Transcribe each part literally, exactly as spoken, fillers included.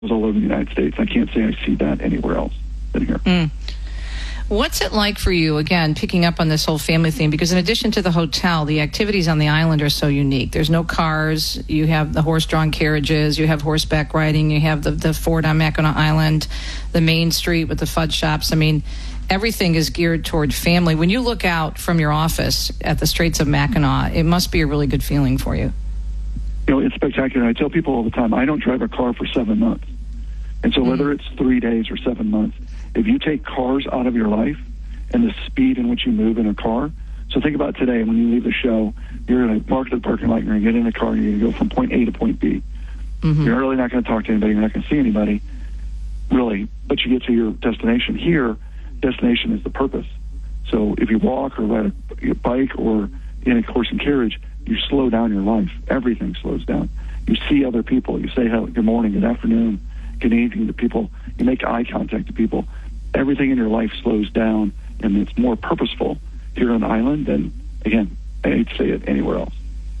all over the United States. I can't say I see that anywhere else than here. Mm. What's it like for you, again, picking up on this whole family theme? Because in addition to the hotel, the activities on the island are so unique. There's no cars. You have the horse-drawn carriages. You have horseback riding. You have the, the fort on Mackinac Island, the main street with the fudge shops. I mean, everything is geared toward family. When you look out from your office at the Straits of Mackinac, it must be a really good feeling for you. You know, it's spectacular. I tell people all the time, I don't drive a car for seven months. And so whether it's three days or seven months, if you take cars out of your life and the speed in which you move in a car, so think about today when you leave the show, you're going to park at the parking lot, you're going to get in a car, and you're going to go from point A to point B. Mm-hmm. You're really not going to talk to anybody, you're not going to see anybody, really, but you get to your destination. Here, destination is the purpose. So if you walk or ride a bike or in a horse and carriage, you slow down your life. Everything slows down. You see other people. You say hello, good morning, good afternoon, good evening to people. You make eye contact to people. Everything in your life slows down, and it's more purposeful here on the island than, again, I hate to say it, anywhere else.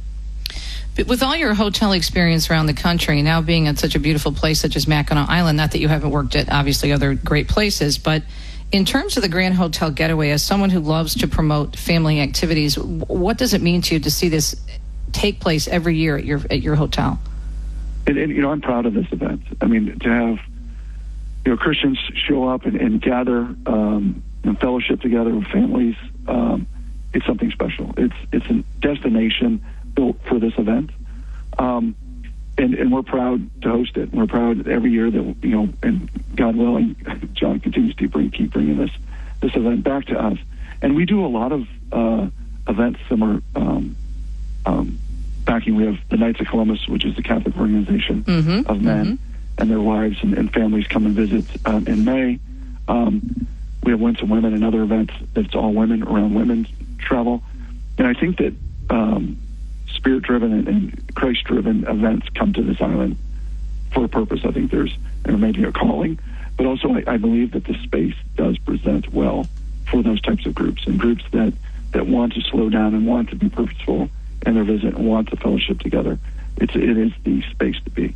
But with all your hotel experience around the country, now being at such a beautiful place such as Mackinac Island, not that you haven't worked at, obviously, other great places, but in terms of the Grand Hotel Getaway, as someone who loves to promote family activities, what does it mean to you to see this take place every year at your at your hotel? And, and you know, I'm proud of this event. I mean, to have you know Christians show up and, and gather um, and fellowship together with families, um, it's something special. It's it's a destination built for this event, um, and and we're proud to host it. We're proud every year that you know, and God willing, John continues to bring keep bringing this this event back to us. And we do a lot of uh, events similar. Um, um, backing, we have the Knights of Columbus, which is the Catholic organization mm-hmm, of men mm-hmm. and their wives and, and families come and visit um, in May. Um, we have Winds of Women, another event that's all women around women's travel. And I think that um, spirit-driven and, and Christ-driven events come to this island for a purpose. I think there's there may be a calling, but also I, I believe that the space does present well for those types of groups and groups that, that want to slow down and want to be purposeful in their visit and want to fellowship together. It's, it is the space to be.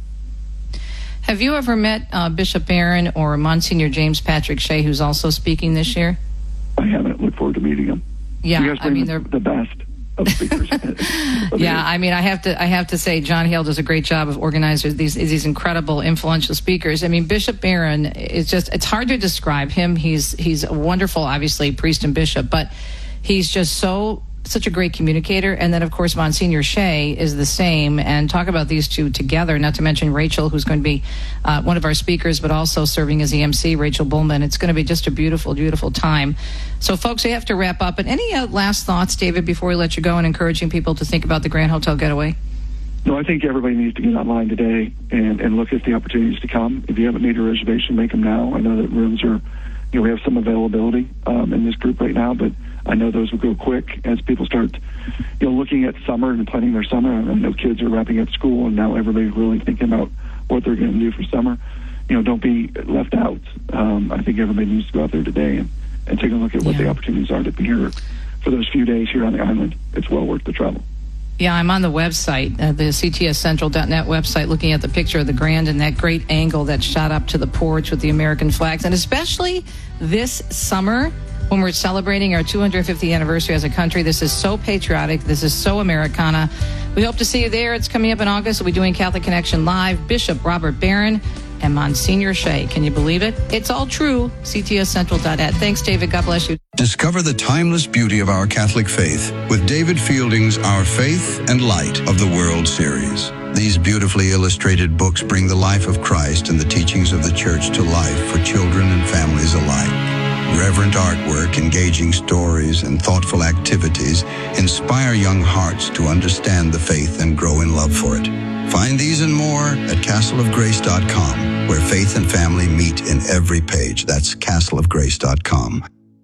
Have you ever met uh, Bishop Barron or Monsignor James Patrick Shea, who's also speaking this year? I haven't. Look forward to meeting him. Yeah, you guys I mean, the, they're the best of speakers. Yeah, I mean, I have to, I have to say, John Hale does a great job of organizing these these incredible, influential speakers. I mean, Bishop Barron is just, it's hard to describe him. He's he's a wonderful, obviously, priest and bishop, but he's just so. Such a great communicator. And then, of course, Monsignor Shea is the same. And talk about these two together, not to mention Rachel, who's going to be uh, one of our speakers, but also serving as the M C, Rachel Bullman. It's going to be just a beautiful, beautiful time. So, folks, we have to wrap up. But any uh, last thoughts, David, before we let you go and encouraging people to think about the Grand Hotel Getaway? No, I think everybody needs to get online today and, and look at the opportunities to come. If you haven't made a reservation, make them now. I know that rooms are, you know, we have some availability um, in this group right now, but I know those will go quick as people start, you know, looking at summer and planning their summer. I know kids are wrapping up school, and now everybody's really thinking about what they're going to do for summer. You know, don't be left out. Um, I think everybody needs to go out there today and, and take a look at what yeah. the opportunities are to be here for those few days here on the island. It's well worth the travel. Yeah, I'm on the website, uh, the C T S Central dot net website, looking at the picture of the Grand and that great angle that shot up to the porch with the American flags. And especially this summer, when we're celebrating our two hundred fiftieth anniversary as a country. This is so patriotic. This is so Americana. We hope to see you there. It's coming up in August. We'll be doing Catholic Connection Live. Bishop Robert Barron and Monsignor Shea. Can you believe it? It's all true. C T S Central dot net. Thanks, David. God bless you. Discover the timeless beauty of our Catholic faith with David Fielding's Our Faith and Light of the World series. These beautifully illustrated books bring the life of Christ and the teachings of the Church to life for children and families alike. Reverent artwork, engaging stories, and thoughtful activities inspire young hearts to understand the faith and grow in love for it. Find these and more at castle of grace dot com, where faith and family meet in every page. That's castle of grace dot com.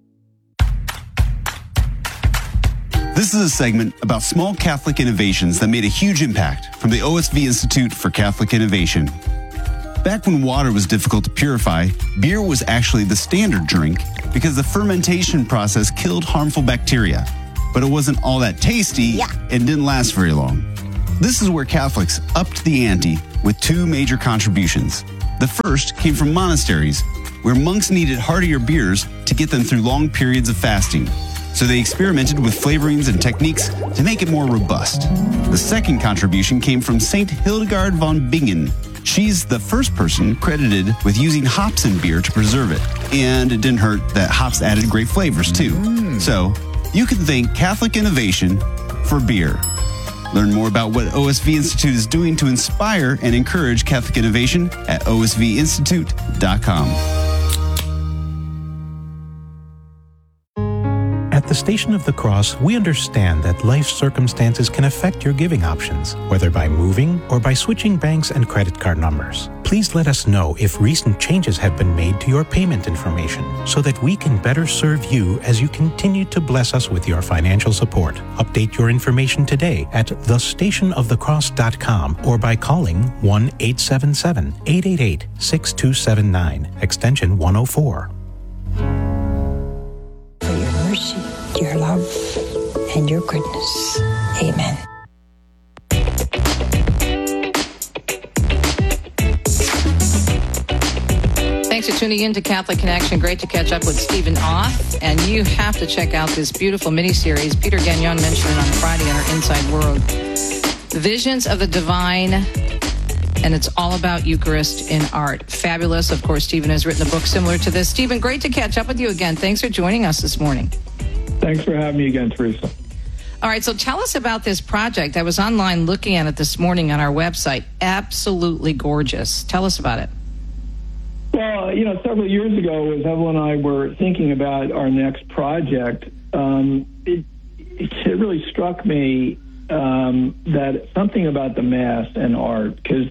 This is a segment about small Catholic innovations that made a huge impact from the O S V Institute for Catholic Innovation. Back when water was difficult to purify, beer was actually the standard drink because the fermentation process killed harmful bacteria. But it wasn't all that tasty yeah. and didn't last very long. This is where Catholics upped the ante with two major contributions: The first came from monasteries, where monks needed heartier beers to get them through long periods of fasting. So they experimented with flavorings and techniques to make it more robust. The second contribution came from Saint Hildegard von Bingen. She's the first person credited with using hops in beer to preserve it. And it didn't hurt that hops added great flavors too. Mm. So you can thank Catholic Innovation for beer. Learn more about what O S V Institute is doing to inspire and encourage Catholic innovation at O S V institute dot com. At the Station of the Cross, we understand that life circumstances can affect your giving options, whether by moving or by switching banks and credit card numbers. Please let us know if recent changes have been made to your payment information so that we can better serve you as you continue to bless us with your financial support. Update your information today at the station of the cross dot com or by calling one eight seven seven, eight eight eight, six two seven nine, extension one oh four. For your mercy, your love, and your goodness. Amen. Thanks for tuning in to Catholic Connection. Great to catch up with Stephen Auth. And you have to check out this beautiful miniseries. Peter Gagnon mentioned it on Friday on our Inside World. Visions of the Divine, and it's all about Eucharist in art. Fabulous. Of course, Stephen has written a book similar to this. Stephen, great to catch up with you again. Thanks for joining us this morning. Thanks for having me again, Teresa. All right, so tell us about this project. I was online looking at it this morning on our website. Absolutely gorgeous. Tell us about it. Well, you know, several years ago, as Evelyn and I were thinking about our next project, um, it, it really struck me um, that something about the Mass and art, because,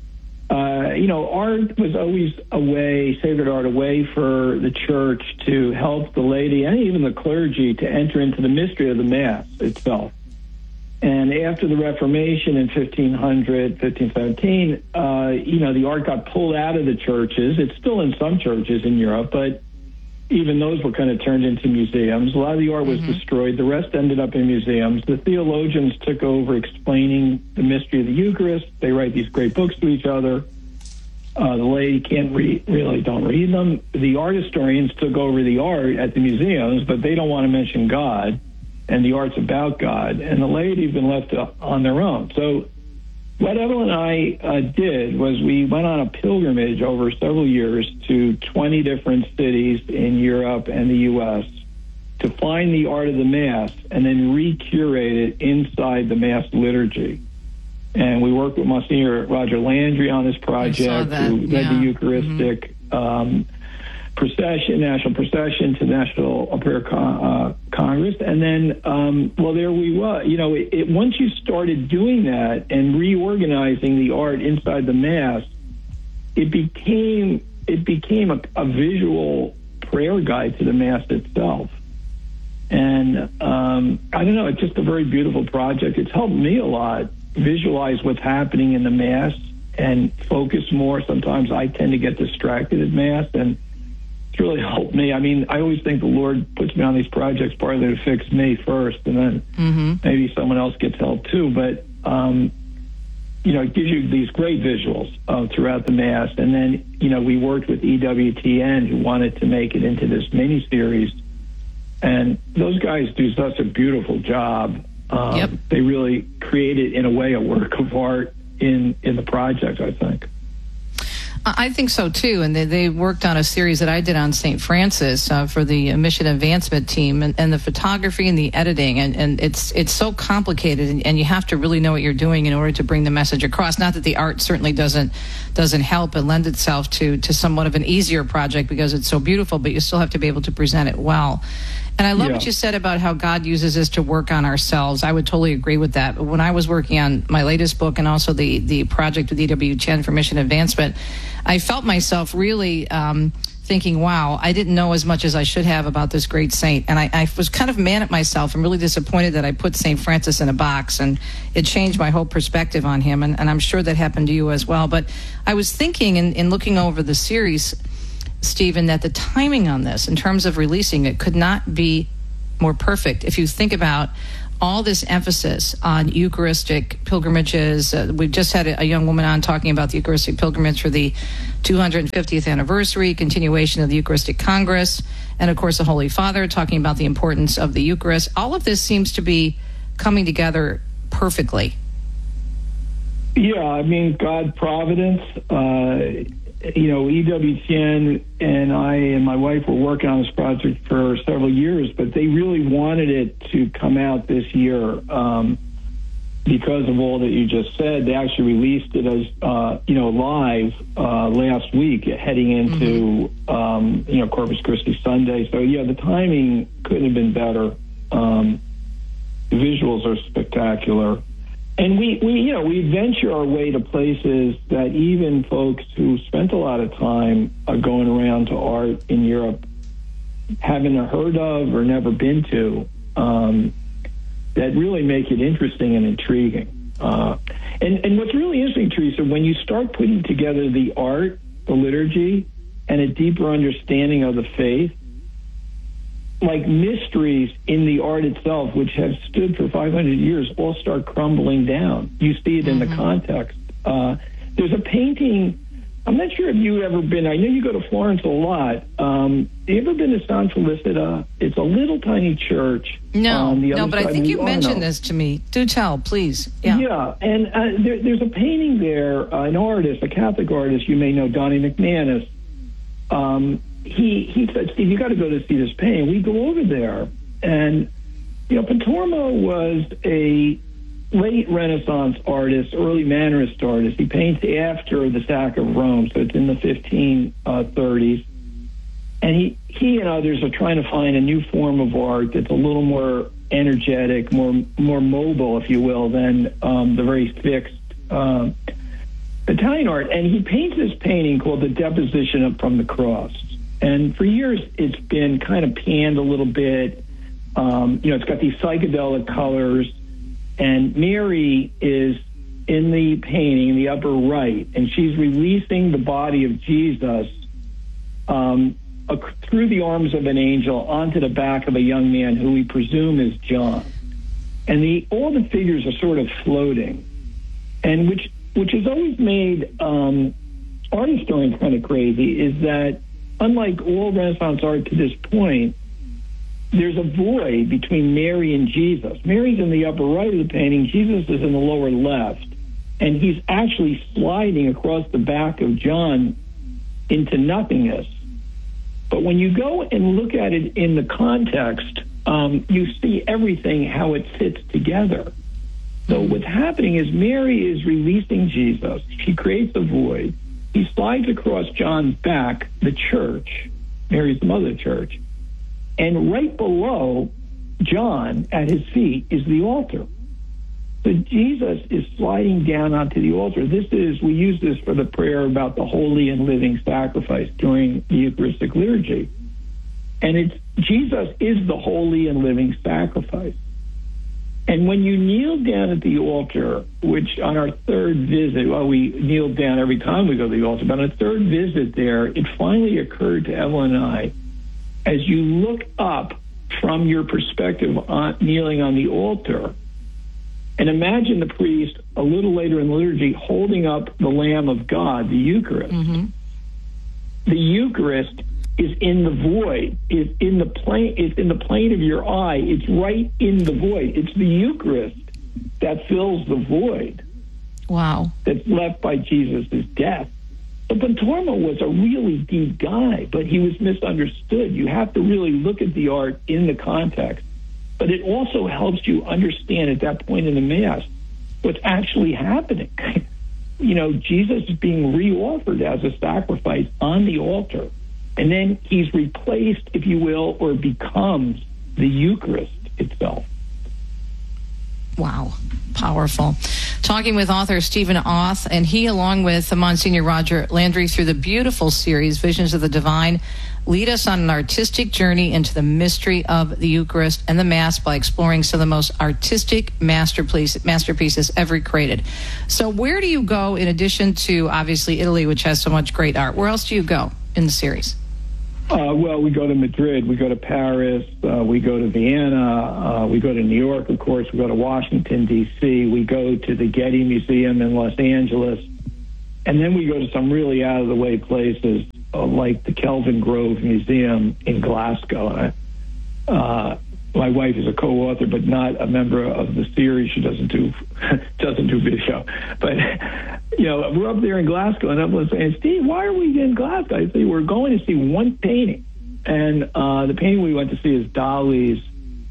uh, you know, art was always a way, sacred art, a way for the church to help the laity and even the clergy to enter into the mystery of the Mass itself. And after the Reformation in fifteen hundred, fifteen seventeen, uh, you know, the art got pulled out of the churches. It's still in some churches in Europe, but even those were kind of turned into museums. A lot of the art was mm-hmm. destroyed. The rest ended up in museums. The theologians took over explaining the mystery of the Eucharist. They write these great books to each other. Uh, the laity can't read, really don't read them. The art historians took over the art at the museums, but they don't want to mention God. And the art's about God, and the laity have been left on their own. So what Evelyn and I uh, did was we went on a pilgrimage over several years to twenty different cities in Europe and the U S to find the art of the Mass and then re-curate it inside the Mass liturgy. And we worked with Monsignor Roger Landry on this project, who led yeah. the Eucharistic mm-hmm. um, procession, national procession to National Prayer Con- uh, Congress. And then, um, well, there we were. You know, it, it, once you started doing that and reorganizing the art inside the Mass, it became it became a, a visual prayer guide to the Mass itself. And um, I don't know, it's just a very beautiful project. It's helped me a lot visualize what's happening in the Mass and focus more. Sometimes I tend to get distracted at Mass, and it's really helped me. I mean, I always think the Lord puts me on these projects partly to fix me first, and then mm-hmm. maybe someone else gets help too. But, um, you know, it gives you these great visuals uh, throughout the Mass. And then, you know, we worked with E W T N, who wanted to make it into this mini-series. And those guys do such a beautiful job. Um, yep. They really created, in a way, a work of art in, in the project, I think. I think so, too. And they, they worked on a series that I did on Saint Francis uh, for the mission advancement team, and, and the photography and the editing. And, and it's it's so complicated, and, and you have to really know what you're doing in order to bring the message across. Not that the art certainly doesn't doesn't help and lend itself to, to somewhat of an easier project because it's so beautiful, but you still have to be able to present it well. And I love yeah. what you said about how God uses us to work on ourselves. I would totally agree with that. But when I was working on my latest book and also the, the project with E W T N for mission advancement, I felt myself really um, thinking, wow, I didn't know as much as I should have about this great saint. And I, I was kind of mad at myself and really disappointed that I put Saint Francis in a box. And it changed my whole perspective on him. And, and I'm sure that happened to you as well. But I was thinking in, in looking over the series, Stephen, that the timing on this in terms of releasing it could not be more perfect. If you think about all this emphasis on Eucharistic pilgrimages. Uh, we've just had a, a young woman on talking about the Eucharistic pilgrimage for the two hundred fiftieth anniversary, continuation of the Eucharistic Congress, and of course the Holy Father talking about the importance of the Eucharist. All of this seems to be coming together perfectly. Yeah, I mean, God providence. Uh, you know, E W T N and I and my wife were working on this project for several years, but they really wanted it to come out this year um, because of all that you just said. They actually released it as, uh, you know, live uh, last week, heading into, mm-hmm. um, you know, Corpus Christi Sunday. So, yeah, the timing couldn't have been better. Um, the visuals are spectacular. And we, we, you know, we venture our way to places that even folks who spent a lot of time uh, going around to art in Europe haven't heard of or never been to, um, that really make it interesting and intriguing. Uh, and, and what's really interesting, Teresa, when you start putting together the art, the liturgy, and a deeper understanding of the faith, like mysteries in the art itself, which have stood for five hundred years, all start crumbling down. You see it in mm-hmm. the context. Uh, there's a painting, I'm not sure if you've ever been, I know you go to Florence a lot. Um, have you ever been to San Felicita? It's a little tiny church. No, the no, but I think you mentioned this to me. Do tell, please. Yeah, yeah and uh, there, there's a painting there, uh, an artist, a Catholic artist, you may know, Donnie McManus. Um, He he said, Steve, you got to go to see this painting. We go over there, and you know, Pontormo was a late Renaissance artist, early Mannerist artist. He paints after the sack of Rome, so it's in the fifteen thirties. And he he and others are trying to find a new form of art that's a little more energetic, more more mobile, if you will, than um, the very fixed um, Italian art. And he paints this painting called The Deposition of, from the Cross. And for years, it's been kind of panned a little bit. Um, you know, it's got these psychedelic colors. And Mary is in the painting in the upper right, and she's releasing the body of Jesus um, through the arms of an angel onto the back of a young man who we presume is John. And the all the figures are sort of floating, and which which has always made um, art historians kind of crazy is that, unlike all Renaissance art to this point, there's a void between Mary and Jesus. Mary's in the upper right of the painting. Jesus is in the lower left. And he's actually sliding across the back of John into nothingness. But when you go and look at it in the context, um, you see everything, how it fits together. So what's happening is Mary is releasing Jesus. She creates a void. He slides across John's back, the church. Mary's the mother of the church. And right below John, at his feet, is the altar. So Jesus is sliding down onto the altar. This is, we use this for the prayer about the holy and living sacrifice during the Eucharistic liturgy. And it's, Jesus is the holy and living sacrifice. And when you kneel down at the altar, which on our third visit, well, we kneel down every time we go to the altar, but on a third visit there, it finally occurred to Evelyn and I, as you look up from your perspective on kneeling on the altar, and imagine the priest a little later in the liturgy holding up the Lamb of God, the Eucharist. Mm-hmm. The Eucharist is in the void, is in the plane, it's in the plane of your eye. It's right in the void. It's the Eucharist that fills the void. Wow. That's left by Jesus' death. So Pontormo was a really deep guy, but he was misunderstood. You have to really look at the art in the context. But it also helps you understand at that point in the Mass what's actually happening. You know, Jesus is being reoffered as a sacrifice on the altar. And then he's replaced, if you will, or becomes the Eucharist itself. Wow. Powerful. Talking with author Stephen Auth, and he, along with Monsignor Roger Landry, through the beautiful series, Visions of the Divine, lead us on an artistic journey into the mystery of the Eucharist and the Mass by exploring some of the most artistic masterpiece, masterpieces ever created. So where do you go, in addition to, obviously, Italy, which has so much great art? Where else do you go in the series? Uh, well, we go to Madrid, we go to Paris, uh, we go to Vienna, uh, we go to New York, of course, we go to Washington, D C, we go to the Getty Museum in Los Angeles, and then we go to some really out-of-the-way places, uh, like the Kelvin Grove Museum in Glasgow. Uh, my wife is a co-author, but not a member of the series. She doesn't do doesn't do video. But, you know, we're up there in Glasgow, and everyone's saying, Steve, why are we in Glasgow? I say, we're going to see one painting. And uh, the painting we went to see is Dali's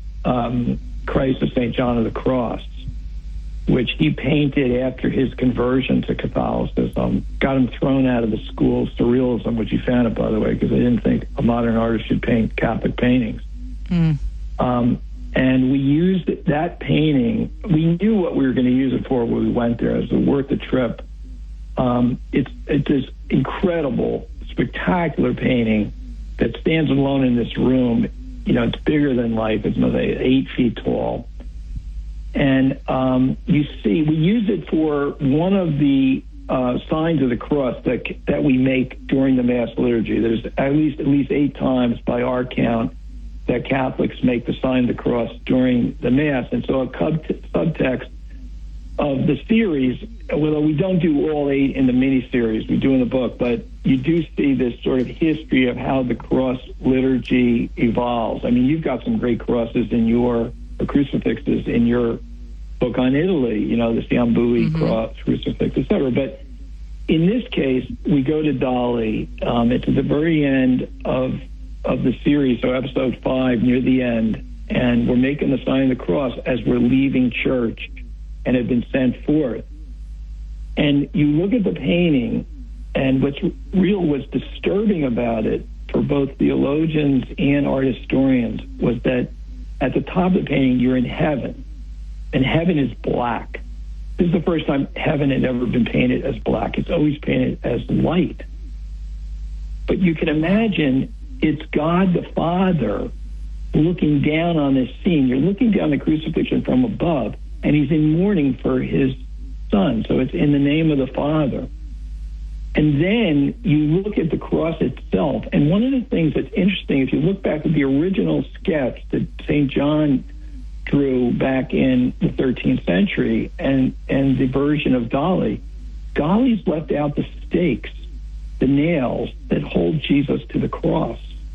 um, Christ of Saint John of the Cross, which he painted after his conversion to Catholicism. Got him thrown out of the school of surrealism, which he founded, by the way, because they didn't think a modern artist should paint Catholic paintings. Mm. Um, and we used that painting. We knew what we were going to use it for when we went there. It was worth the trip. Um, it's, it's this incredible, spectacular painting that stands alone in this room. You know, it's bigger than life. It's maybe eight feet tall. And um, you see, we use it for one of the uh, signs of the cross that that we make during the Mass liturgy. There's at least at least eight times by our count that Catholics make the sign of the cross during the Mass. And so a subtext of the series, although we don't do all eight in the mini-series, we do in the book, but you do see this sort of history of how the cross liturgy evolves. I mean, you've got some great crosses in your, or crucifixes in your book on Italy, you know, the Ciambui mm-hmm. cross, crucifix, et cetera. But in this case, we go to Dali. Um, it's at the very end of of the series, so episode five, near the end, and we're making the sign of the cross as we're leaving church and have been sent forth. And you look at the painting, and what's real, what's disturbing about it for both theologians and art historians was that at the top of the painting, you're in heaven, and heaven is black. This is the first time heaven had ever been painted as black. It's always painted as light. But you can imagine it's God the Father looking down on this scene. You're looking down the crucifixion from above, and he's in mourning for his son. So it's in the name of the Father. And then you look at the cross itself. And one of the things that's interesting, if you look back at the original sketch that Saint John drew back in the thirteenth century and, and the version of Dali, Dali's left out the stakes, the nails that hold Jesus to the cross.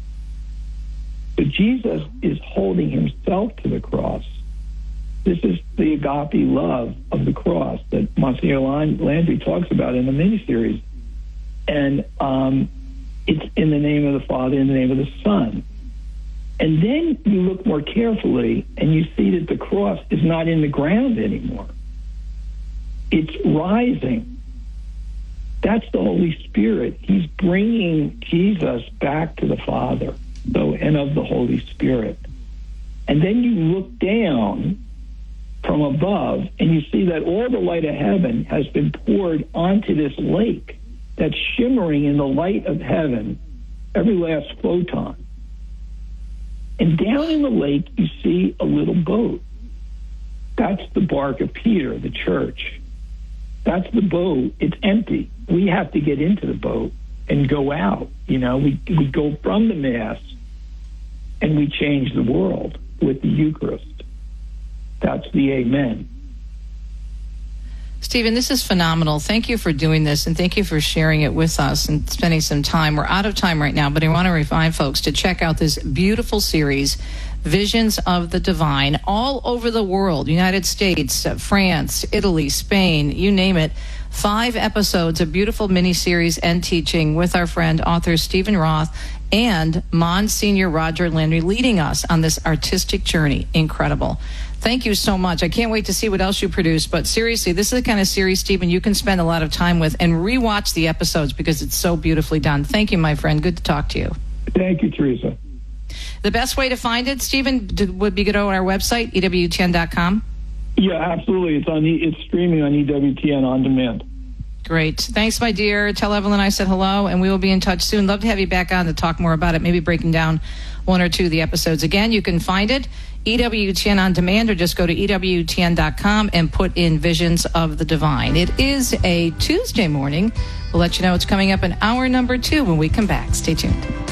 But Jesus is holding himself to the cross. This is the agape love of the cross that Monsignor Landry talks about in the miniseries. And um, it's in the name of the Father, in the name of the Son. And then you look more carefully and you see that the cross is not in the ground anymore. It's rising. That's the Holy Spirit. He's bringing Jesus back to the Father, so, and of the Holy Spirit. And then you look down from above and you see that all the light of heaven has been poured onto this lake that's shimmering in the light of heaven, every last photon. And down in the lake, you see a little boat. That's the bark of Peter, the church. That's the boat. It's empty. We have to get into the boat and go out. You know, we, we go from the Mass and we change the world with the Eucharist. That's the Amen. Stephen, this is phenomenal. Thank you for doing this, and thank you for sharing it with us and spending some time. We're out of time right now, but I want to remind folks to check out this beautiful series, Visions of the Divine, all over the world, United States, France, Italy, Spain, you name it. Five episodes, a beautiful mini-series and teaching with our friend, author Stephen Roth, and Monsignor Roger Landry leading us on this artistic journey. Incredible. Thank you so much. I can't wait to see what else you produce. But seriously, this is the kind of series, Stephen, you can spend a lot of time with and rewatch the episodes because it's so beautifully done. Thank you, my friend. Good to talk to you. Thank you, Teresa. The best way to find it, Stephen, would be to go to our website, E W T N dot com? Yeah, absolutely. It's on. It's streaming on E W T N on demand. Great. Thanks, my dear. Tell Evelyn I said hello, and we will be in touch soon. Love to have you back on to talk more about it, maybe breaking down one or two of the episodes. Again, you can find it, E W T N on demand, or just go to E W T N dot com and put in Visions of the Divine. It is a Tuesday morning. We'll let you know it's coming up in hour number two when we come back. Stay tuned.